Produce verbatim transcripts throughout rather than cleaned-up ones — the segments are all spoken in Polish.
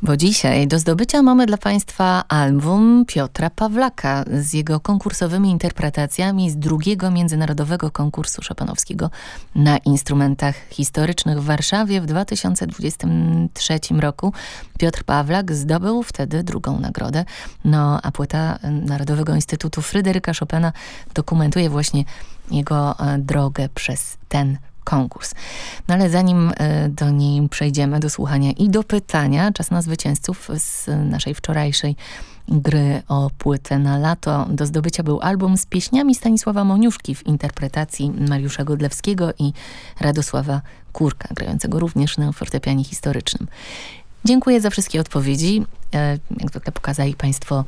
Bo dzisiaj do zdobycia mamy dla Państwa album Piotra Pawlaka z jego konkursowymi interpretacjami z drugiego międzynarodowego konkursu chopinowskiego na instrumentach historycznych w Warszawie w dwa tysiące dwudziestym trzecim roku. Piotr Pawlak zdobył wtedy drugą nagrodę, no a płyta Narodowego Instytutu Fryderyka Chopina dokumentuje właśnie jego drogę przez ten konkurs. No ale zanim do niej przejdziemy, do słuchania i do pytania, czas na zwycięzców z naszej wczorajszej gry o płytę na lato. Do zdobycia był album z pieśniami Stanisława Moniuszki w interpretacji Mariusza Godlewskiego i Radosława Kurka, grającego również na fortepianie historycznym. Dziękuję za wszystkie odpowiedzi. Jak zwykle pokazali Państwo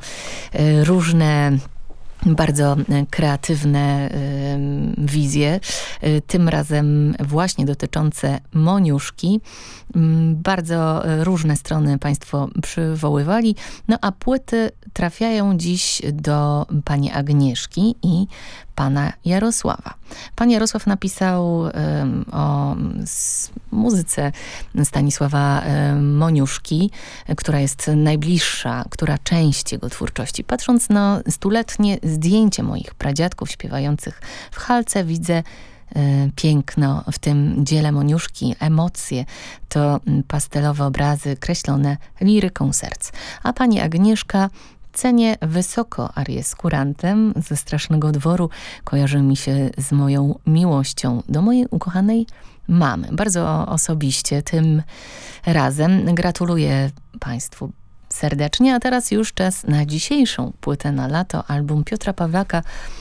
różne bardzo kreatywne y, wizje, y, tym razem właśnie dotyczące Moniuszki. Y, bardzo różne strony Państwo przywoływali, no a płyty trafiają dziś do pani Agnieszki i pana Jarosława. Pan Jarosław napisał y, o s, muzyce Stanisława y, Moniuszki, y, która jest najbliższa, która część jego twórczości. Patrząc na stuletnie zdjęcie moich pradziadków śpiewających w Halce, widzę y, piękno w tym dziele Moniuszki, emocje. To pastelowe obrazy kreślone liryką serc. A pani Agnieszka cenię wysoko arię z kurantem ze Strasznego Dworu. Kojarzy mi się z moją miłością do mojej ukochanej mamy. Bardzo osobiście tym razem gratuluję Państwu serdecznie, a teraz już czas na dzisiejszą płytę na lato, album Piotra Pawlaka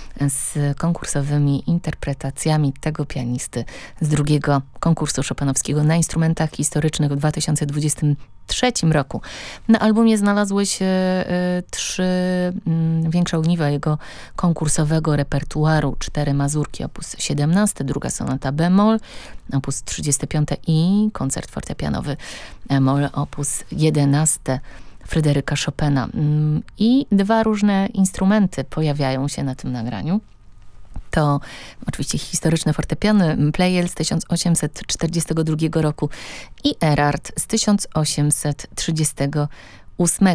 z konkursowymi interpretacjami tego pianisty z drugiego konkursu chopinowskiego na instrumentach historycznych w dwa tysiące dwudziestym trzecim roku. Na albumie znalazły się y, trzy y, większe ogniwa jego konkursowego repertuaru. Cztery mazurki, opus siedemnaście, druga sonata bemol, opus trzydziesty piąty i koncert fortepianowy e-moll, opus jedenaście Fryderyka Chopina. I dwa różne instrumenty pojawiają się na tym nagraniu. To oczywiście historyczne fortepiany Pleyel z tysiąc osiemset czterdziestego drugiego roku i Erard z tysiąc osiemset trzydziestego ósmego.